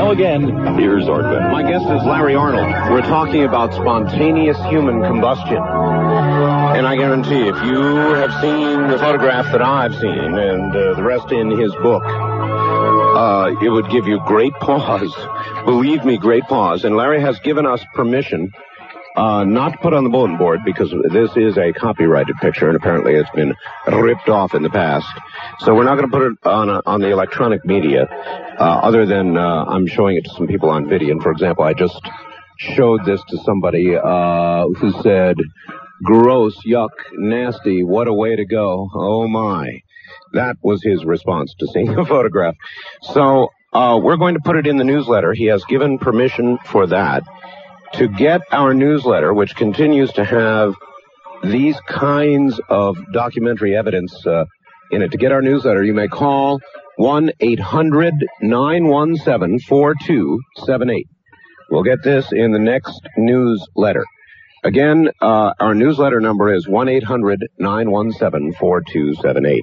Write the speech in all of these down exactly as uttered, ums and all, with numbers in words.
Now again, here's Ortman. My guest is Larry Arnold. We're talking about spontaneous human combustion. And I guarantee if you have seen the photograph that I've seen and uh, the rest in his book, uh, it would give you great pause. Believe me, great pause. And Larry has given us permission uh, not to put on the bulletin board because this is a copyrighted picture and apparently it's been ripped off in the past. So we're not going to put it on a, on the electronic media uh, other than uh, I'm showing it to some people on video. And for example, I just showed this to somebody uh, who said, gross, yuck, nasty, what a way to go. Oh, my. That was his response to seeing a photograph. So uh, we're going to put it in the newsletter. He has given permission for that. To get our newsletter, which continues to have these kinds of documentary evidence uh, in it, to get our newsletter, you may call one eight hundred nine one seven four two seven eight. We'll get this in the next newsletter. Again, uh, our newsletter number is one eight hundred nine one seven four two seven eight.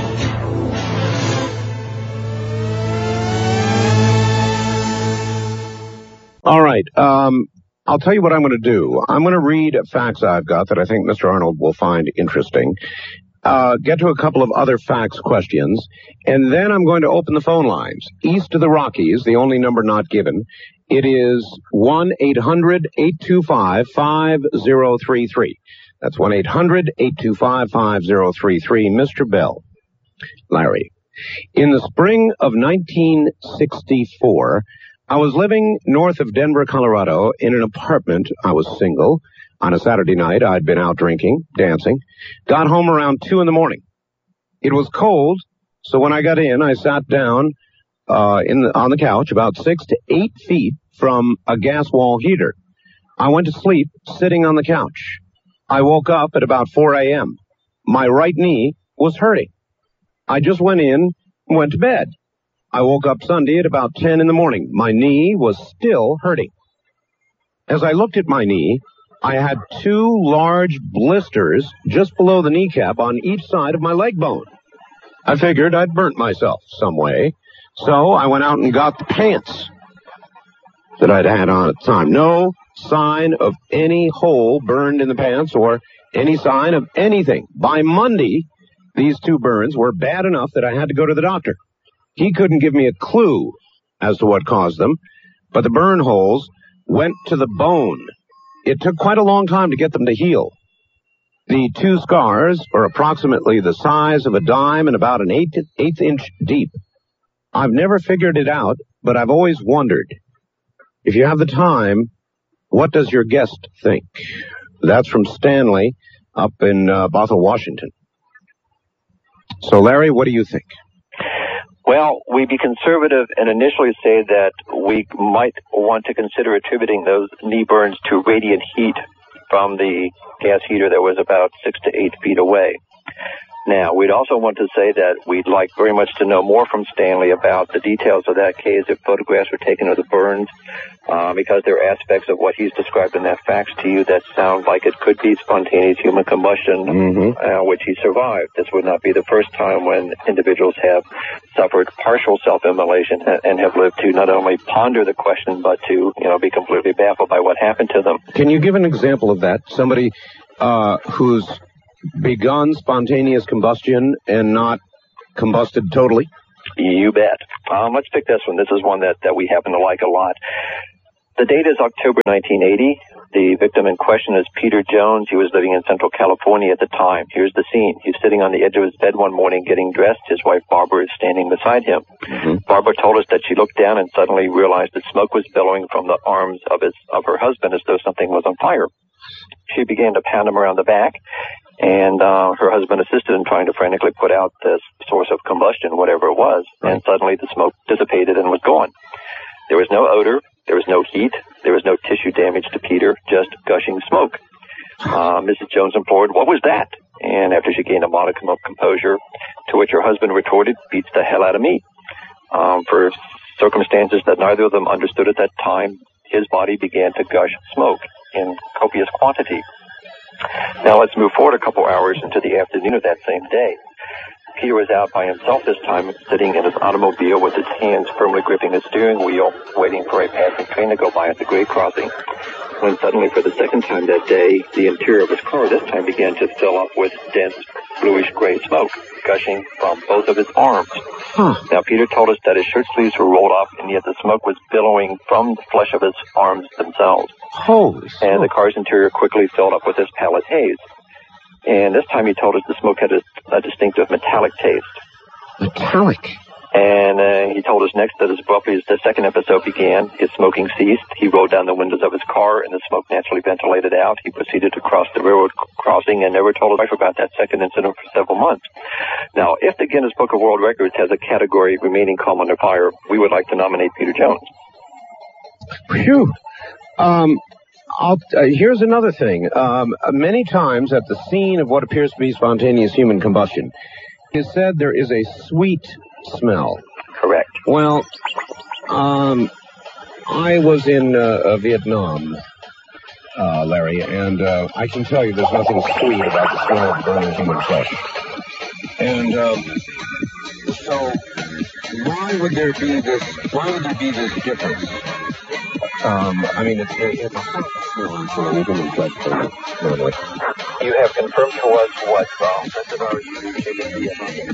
All right. Um, I'll tell you what I'm going to do. I'm going to read facts I've got that I think Mister Arnold will find interesting. Uh, get to a couple of other facts questions, and then I'm going to open the phone lines. East of the Rockies, the only number not given, it is one eight hundred eight two five five zero three three. That's one eight hundred eight two five five zero three three. Mister Bell. Larry. In the spring of nineteen sixty-four, I was living north of Denver, Colorado, in an apartment. I was single. On a Saturday night, I'd been out drinking, dancing. Got home around two in the morning. It was cold, so when I got in, I sat down uh, in the, on the couch about six to eight feet from a gas wall heater. I went to sleep sitting on the couch. I woke up at about four a.m. My right knee was hurting. I just went in and went to bed. I woke up Sunday at about ten in the morning. My knee was still hurting. As I looked at my knee, I had two large blisters just below the kneecap on each side of my leg bone. I figured I'd burnt myself some way, so I went out and got the pants that I'd had on at the time. No sign of any hole burned in the pants or any sign of anything. By Monday, these two burns were bad enough that I had to go to the doctor. He couldn't give me a clue as to what caused them, but the burn holes went to the bone. It took quite a long time to get them to heal. The two scars are approximately the size of a dime and about an eighth, eighth inch deep. I've never figured it out, but I've always wondered. If you have the time, what does your guest think? That's from Stanley up in uh, Bothell, Washington. So, Larry, what do you think? Well, we'd be conservative and initially say that we might want to consider attributing those knee burns to radiant heat from the gas heater that was about six to eight feet away. Now, we'd also want to say that we'd like very much to know more from Stanley about the details of that case, if photographs were taken of the burns, uh, because there are aspects of what he's described in that fax to you that sound like it could be spontaneous human combustion, mm-hmm. uh, which he survived. This would not be the first time when individuals have suffered partial self-immolation and, and have lived to not only ponder the question, but to, you know, be completely baffled by what happened to them. Can you give an example of that? Somebody uh, who's begun spontaneous combustion and not combusted totally? You bet. Um, let's pick this one. This is one that, that we happen to like a lot. The date is October nineteen eighty. The victim in question is Peter Jones. He was living in Central California at the time. Here's the scene. He's sitting on the edge of his bed one morning getting dressed. His wife, Barbara, is standing beside him. Mm-hmm. Barbara told us that she looked down and suddenly realized that smoke was billowing from the arms of his of her husband as though something was on fire. She began to pound him around the back, and uh, her husband assisted in trying to frantically put out this source of combustion, whatever it was, and suddenly the smoke dissipated and was gone. There was no odor, there was no heat, there was no tissue damage to Peter, just gushing smoke. Uh, Missus Jones implored, "What was that?" And after she gained a modicum of composure, to which her husband retorted, "Beats the hell out of me." Um, for circumstances that neither of them understood at that time, his body began to gush smoke in copious quantity. Now let's move forward a couple hours into the afternoon of that same day. Peter was out by himself this time, sitting in his automobile with his hands firmly gripping the steering wheel, waiting for a passing train to go by at the grade crossing, when suddenly, for the second time that day, the interior of his car this time began to fill up with dense, bluish-gray smoke, gushing from both of his arms. Huh. Now, Peter told us that his shirt sleeves were rolled up, and yet the smoke was billowing from the flesh of his arms themselves. Holy smoke. And the car's interior quickly filled up with this pallid haze. And this time he told us the smoke had a, a distinctive metallic taste. Metallic? And uh, he told us next that as abruptly as the second episode began, his smoking ceased. He rolled down the windows of his car, and the smoke naturally ventilated out. He proceeded to cross the railroad crossing and never told his wife about that second incident for several months. Now, if the Guinness Book of World Records has a category remaining calm under fire, we would like to nominate Peter Jones. Phew. Um... I'll, uh, here's another thing. Um, many times at the scene of what appears to be spontaneous human combustion, it is said there is a sweet smell. Correct. Well, um, I was in uh, uh, Vietnam, uh, Larry, and uh, I can tell you there's nothing sweet about the smell of burning human flesh. And um, so, why would there be this? Why would there be this difference? Um, I mean, it's, it's a hot smell for human flesh normally. You have confirmed to us what um, friends of ours who came in Vietnam.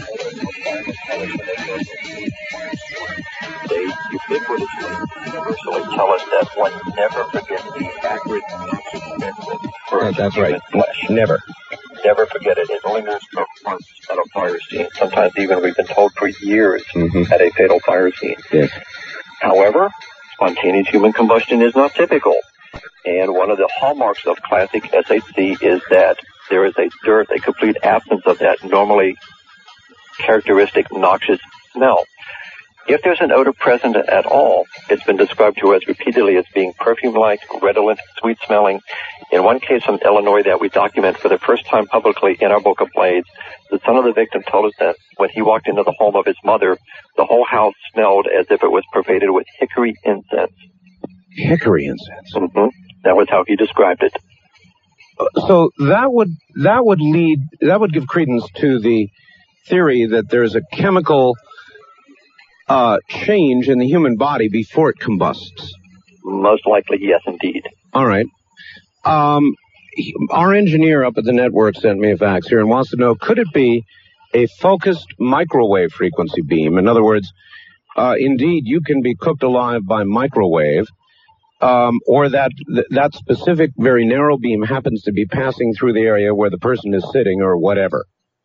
They ubiquitously, universally tell us that one never forgets the accurate measurement for uh, That's right. Flesh. Never. Never forget it. It lingers for months at a fire scene. Sometimes even we've been told for years mm-hmm. at a fatal fire scene. Yes. However, spontaneous human combustion is not typical. And one of the hallmarks of classic S H C is that there is a dearth, a complete absence of that normally characteristic noxious smell. If there's an odor present at all, it's been described to us repeatedly as being perfume-like, redolent, sweet-smelling. In one case from Illinois that we document for the first time publicly in our Book of Blades, the son of the victim told us that when he walked into the home of his mother, the whole house smelled as if it was pervaded with hickory incense. Hickory incense? Mm-hmm. That was how he described it. So that would that would lead that would give credence to the theory that there's a chemical uh, change in the human body before it combusts. Most likely, yes, indeed. All right. Um, he, our engineer up at the network sent me a fax here and wants to know, could it be a focused microwave frequency beam? In other words, uh, indeed, you can be cooked alive by microwave, um, or that th- that specific very narrow beam happens to be passing through the area where the person is sitting or whatever.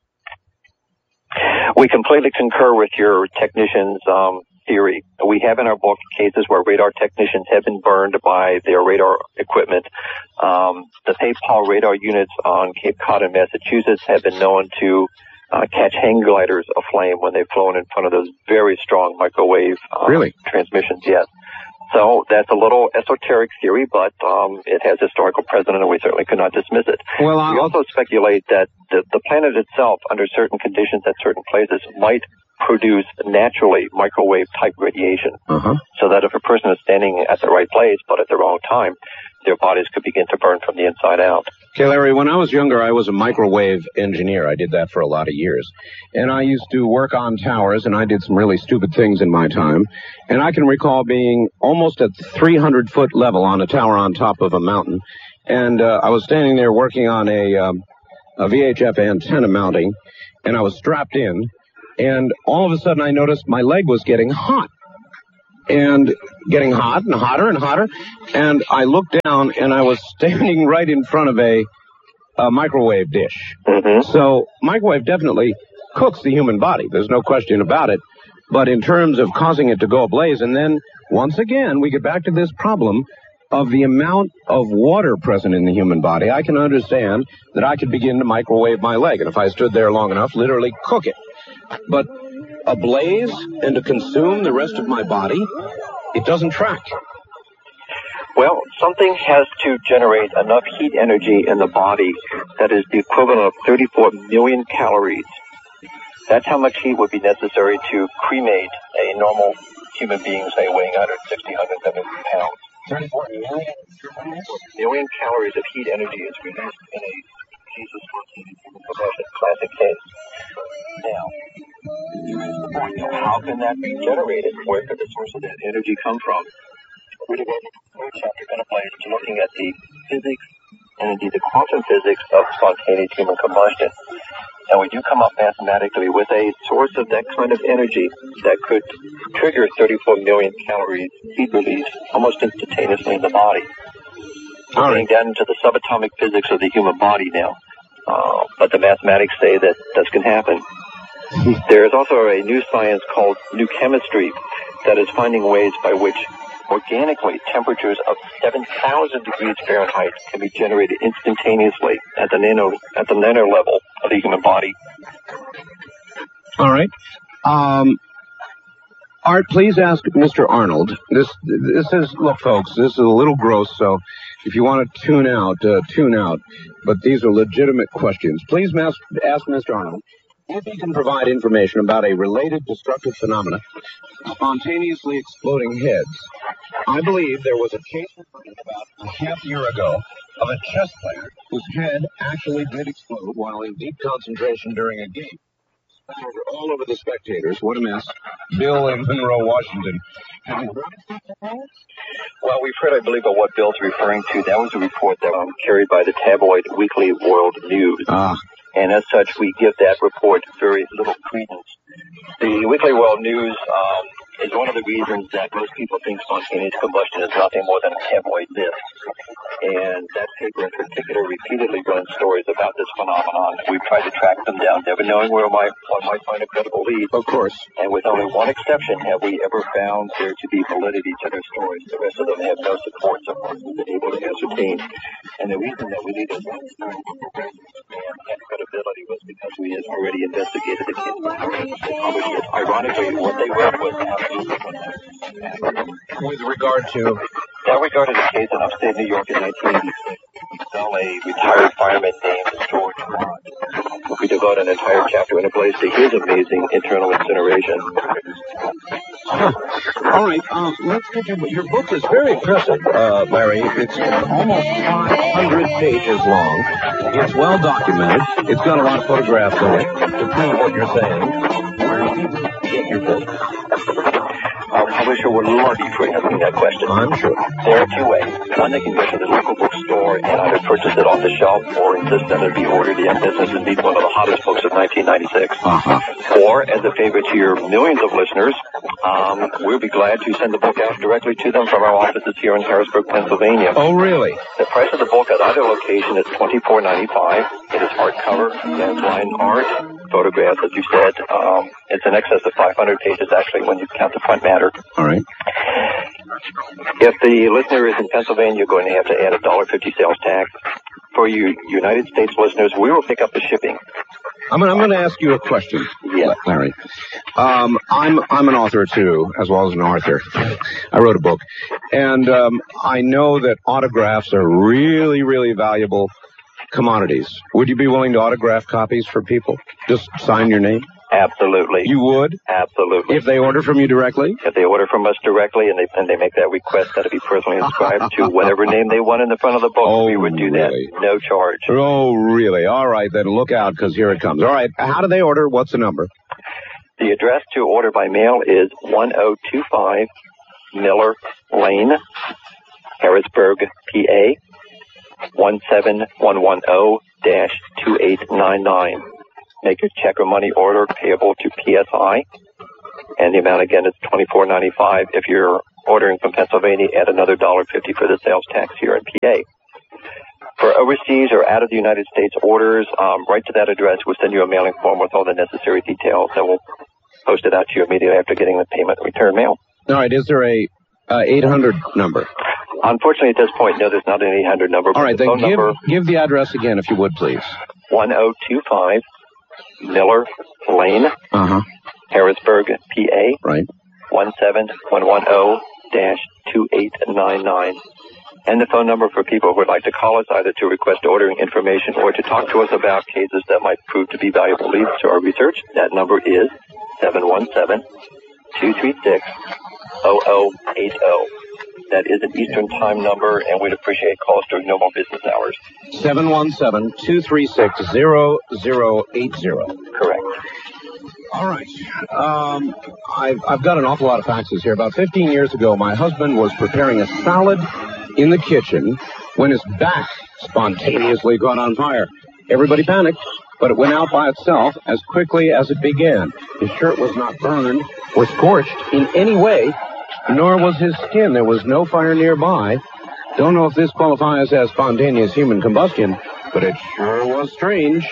We completely concur with your technician's um, theory. We have in our book cases where radar technicians have been burned by their radar equipment. Um, the PayPal radar units on Cape Cod in Massachusetts have been known to uh, catch hang gliders aflame when they've flown in front of those very strong microwave um, really? transmissions. Yes. So that's a little esoteric theory, but um, it has historical precedent, and we certainly could not dismiss it. Well, we also speculate that the, the planet itself, under certain conditions at certain places, might produce naturally microwave-type radiation. Uh-huh. So that if a person is standing at the right place, but at the wrong time, their bodies could begin to burn from the inside out. Okay, Larry, when I was younger, I was a microwave engineer. I did that for a lot of years. And I used to work on towers, and I did some really stupid things in my time. And I can recall being almost at the three hundred foot level on a tower on top of a mountain. And uh, I was standing there working on a, um, a V H F antenna mounting, and I was strapped in. And all of a sudden, I noticed my leg was getting hot. And getting hot and hotter and hotter. And I looked down, and I was standing right in front of a, a microwave dish. Mm-hmm. So microwave definitely cooks the human body. There's no question about it. But in terms of causing it to go ablaze, and then once again, we get back to this problem of the amount of water present in the human body. I can understand that I could begin to microwave my leg, and if I stood there long enough, literally cook it. But ablaze and to consume the rest of my body, it doesn't track. Well, something has to generate enough heat energy in the body that is the equivalent of thirty-four million calories. That's how much heat would be necessary to cremate a normal human being, say, weighing one hundred sixty, one hundred seventy pounds. thirty-four million calories of heat energy is released in a Jesus spontaneous human combustion, classic case. Now, how can that be generated? Where could the source of that energy come from? We're devoting a third chapter contemplated to looking at the physics and indeed the quantum physics of spontaneous human combustion. And we do come up mathematically with a source of that kind of energy that could trigger thirty-four million calories heat release almost instantaneously in the body. We're getting down into the subatomic physics of the human body now. Uh, but the mathematics say that this can happen. There is also a new science called new chemistry that is finding ways by which organically temperatures of seven thousand degrees Fahrenheit can be generated instantaneously at the nano at the nano level of the human body. All right. Um, Art, please ask Mister Arnold. This this is, look, folks, this is a little gross, so if you want to tune out, uh, tune out. But these are legitimate questions. Please ask, ask Mister Arnold if he can provide information about a related destructive phenomena, spontaneously exploding heads. I believe there was a case reported about a half year ago of a chess player whose head actually did explode while in deep concentration during a game. All over the spectators. What a mess. Bill in Monroe, Washington. Have you heard? Well, we've heard, I believe, of what Bill's referring to. That was a report that was um, carried by the tabloid Weekly World News. Ah. And as such, we give that report very little credence. The Weekly World News um, is one of the reasons that most people think spontaneous combustion is nothing more than a tabloid myth. And that paper in particular repeatedly runs stories about this phenomenon. We've tried to track them down, never knowing where one might find a credible lead. Of course. And with only one exception have we ever found there to be validity to their stories. The rest of them have no support, so far as we've been able to ascertain. And the reason that we needed one story and credibility was because we had already investigated the case and published it. Ironically, what they wrote was absolutely with regard to that regarded a case in upstate New York in nineteen eighty-six. Tell a retired fireman named George Ross. We devote an entire chapter in a place to his amazing internal incineration. All right, um, let's get your, your book is very impressive, uh, Larry. It's almost five hundred pages long. It's well documented. It's got a lot of photographs in it to prove what you're saying. Where do people get your book? Our publisher would love you for asking that question. I'm sure. There are two ways. One, they can go to the local bookstore and either purchase it off the shelf or insist that it be ordered. The Business is indeed one of the hottest books of nineteen ninety-six. Uh-huh. Or, as a favor to your millions of listeners, um, we'll be glad to send the book out directly to them from our offices here in Harrisburg, Pennsylvania. Oh, really? The price of the book at either location is twenty-four ninety-five. It is hardcover, it has line art, photographs, as you said. Um, it's in excess of five hundred pages, actually, when you count the front matter. All right. If the listener is in Pennsylvania, you're going to have to add a one dollar fifty sales tax. For you United States listeners, we will pick up the shipping. I'm, I'm going to ask you a question, yes. Larry. Um, I'm I'm an author too, as well as an author. I wrote a book, and um, I know that autographs are really, really valuable commodities. Would you be willing to autograph copies for people? Just sign your name? Absolutely. You would? Absolutely. If they order from you directly? If they order from us directly and they and they make that request that it be personally inscribed to whatever name they want in the front of the book, oh, we would do really? that. No charge. Oh, really? All right, then look out, because here it comes. All right, how do they order? What's the number? The address to order by mail is one oh two five Miller Lane, Harrisburg, P A, one seven one one zero dash two eight nine nine. Make your check or money order payable to P S I, and the amount again is twenty-four ninety-five. If you're ordering from Pennsylvania, add another one dollar fifty for the sales tax here in P A. For overseas or out of the United States orders, um, write to that address. We'll send you a mailing form with all the necessary details, and we'll post it out to you immediately after getting the payment and return mail. All right. Is there a uh, eight hundred number? Unfortunately, at this point, no, there's not an eight hundred number. All right, the then give, number, give the address again, if you would, please. one oh two five Miller Lane, uh-huh. Harrisburg, P A, right. one seven one one zero dash two eight nine nine. And the phone number for people who would like to call us either to request ordering information or to talk to us about cases that might prove to be valuable leads to our research. That number is seven one seven two three six zero zero eight zero. That is an Eastern time number, and we'd appreciate calls during normal business hours. seven one seven, two three six, zero zero eight zero. Correct. All right. Um, I've, I've got an awful lot of faxes here. About fifteen years ago, my husband was preparing a salad in the kitchen when his back spontaneously caught on fire. Everybody panicked, but it went out by itself as quickly as it began. His shirt was not burned or scorched in any way, nor was his skin. There was no fire nearby. Don't know if this qualifies as spontaneous human combustion, but it sure was strange.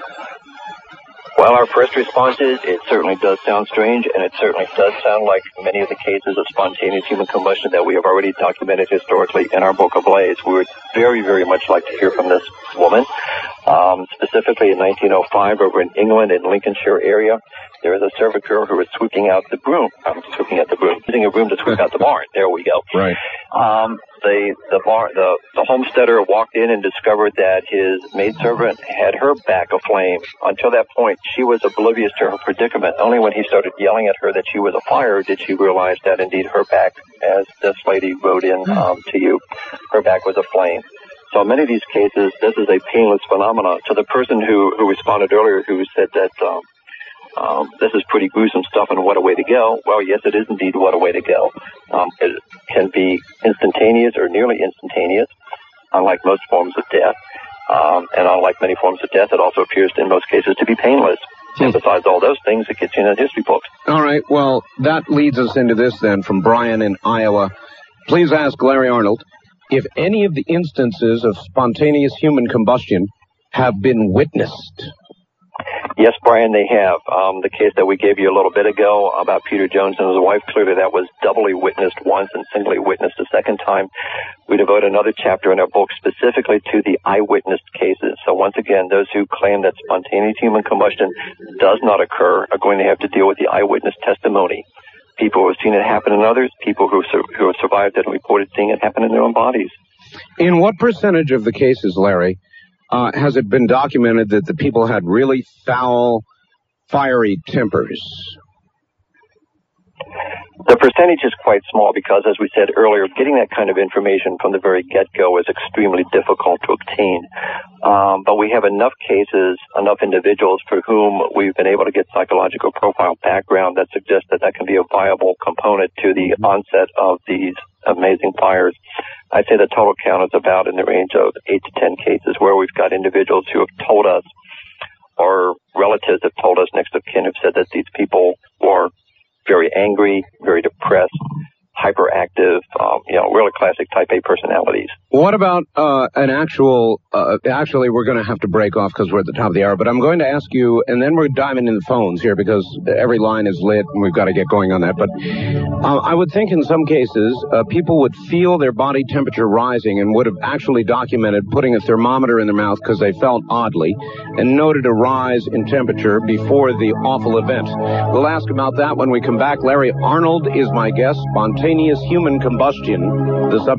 Well, our first response is it certainly does sound strange, and it certainly does sound like many of the cases of spontaneous human combustion that we have already documented historically in our book of Blaze. We would very, very much like to hear from this woman. Um, specifically in nineteen oh five over in England in Lincolnshire area, there is a servant girl who was sweeping out the broom. I'm sweeping out the broom, using a broom to sweep out the barn. There we go. Right. Um, the the bar the the homesteader walked in and discovered that his maidservant had her back aflame. Until that point, she was oblivious to her predicament. Only when he started yelling at her that she was afire did she realize that indeed her back, as this lady wrote in um, to you, her back was aflame. So in many of these cases, this is a painless phenomenon. To the person who, who responded earlier who said that um, um, this is pretty gruesome stuff and what a way to go, well, yes, it is indeed what a way to go. Um, it can be instantaneous or nearly instantaneous, unlike most forms of death. Um, and unlike many forms of death, it also appears in most cases to be painless. And besides all those things, it gets you in the history books. All right, well, that leads us into this then from Brian in Iowa. Please ask Larry Arnold if any of the instances of spontaneous human combustion have been witnessed. Yes, Brian, they have. Um, the case that we gave you a little bit ago about Peter Jones and his wife, clearly that was doubly witnessed once and singly witnessed a second time. We devote another chapter in our book specifically to the eyewitness cases. So once again, those who claim that spontaneous human combustion does not occur are going to have to deal with the eyewitness testimony. People who have seen it happen in others, people who, sur- who have survived it and reported seeing it happen in their own bodies. In what percentage of the cases, Larry, uh, has it been documented that the people had really foul, fiery tempers? The percentage is quite small because, as we said earlier, getting that kind of information from the very get-go is extremely difficult to obtain. Um, but we have enough cases, enough individuals for whom we've been able to get psychological profile background that suggests that that can be a viable component to the onset of these amazing fires. I'd say the total count is about in the range of eight to ten cases where we've got individuals who have told us, or relatives have told us, next of kin have said that these people were very angry, very depressed, hyperactive, um, you know, really classic type A personalities. What about uh, an actual, uh, actually we're going to have to break off because we're at the top of the hour, but I'm going to ask you, and then we're diving into the phones here because every line is lit and we've got to get going on that. But uh, I would think in some cases uh, people would feel their body temperature rising and would have actually documented putting a thermometer in their mouth because they felt oddly and noted a rise in temperature before the awful event. We'll ask about that when we come back. Larry Arnold is my guest. Spontaneous human combustion. The subject